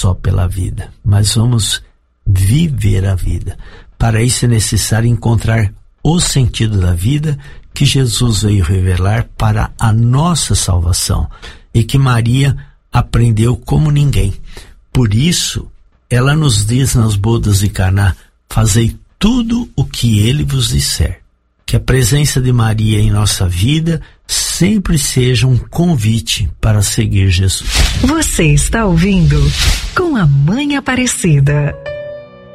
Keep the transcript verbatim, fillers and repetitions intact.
só pela vida, mas vamos viver a vida. Para isso é necessário encontrar o sentido da vida que Jesus veio revelar para a nossa salvação e que Maria aprendeu como ninguém. Por isso, ela nos diz nas bodas de Caná: fazei tudo o que ele vos disser. Que a presença de Maria em nossa vida sempre seja um convite para seguir Jesus. Você está ouvindo Com a Mãe Aparecida.